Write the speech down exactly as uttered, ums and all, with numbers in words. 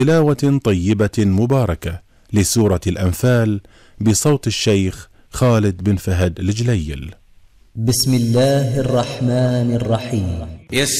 تلاوة طيبة مباركة لسورة الأنفال بصوت الشيخ خالد بن فهد الجليل. بسم الله الرحمن الرحيم.